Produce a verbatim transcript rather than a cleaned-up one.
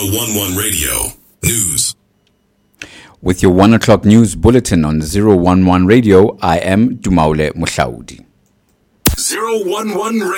one Radio News. With your one o'clock news bulletin on zero one one Radio, I am Dumaule Mushaudi. zero one one Radio.